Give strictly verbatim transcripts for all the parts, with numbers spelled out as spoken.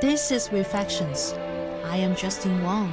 This is Reflections. I am Justin Wong.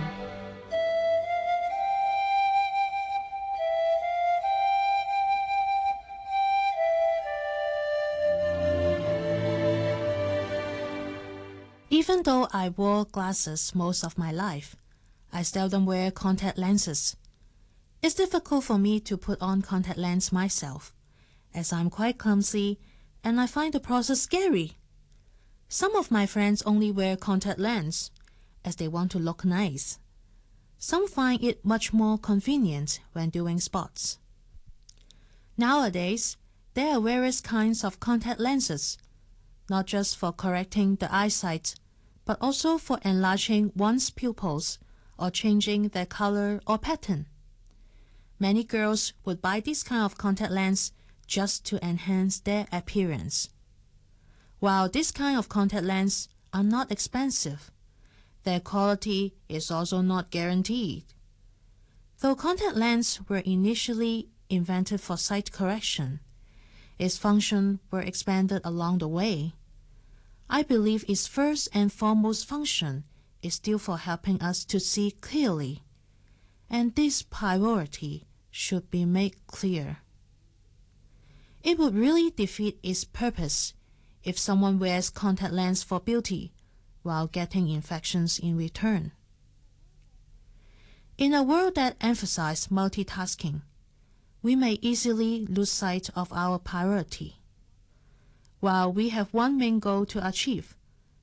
Even though I wore glasses most of my life, I seldom wear contact lenses. It's difficult for me to put on contact lens myself, as I'm quite clumsy and I find the process scary. Some of my friends only wear contact lens, as they want to look nice. Some find it much more convenient when doing sports. Nowadays, there are various kinds of contact lenses, not just for correcting the eyesight, but also for enlarging one's pupils or changing their color or pattern. Many girls would buy this kind of contact lens just to enhance their appearance. While this kind of contact lens are not expensive, their quality is also not guaranteed. Though contact lenses were initially invented for sight correction, its function were expanded along the way. I believe its first and foremost function is still for helping us to see clearly, and this priority should be made clear. It would really defeat its purpose if someone wears contact lens for beauty while getting infections in return. In a world that emphasizes multitasking, we may easily lose sight of our priority. While we have one main goal to achieve,